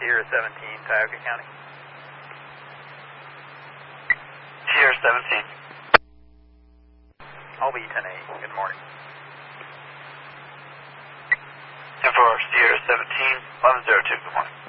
Sierra 17, Tioga County. Sierra 17. I'll be 10-8. Good morning. 10-4, Sierra 17, 1102, good morning.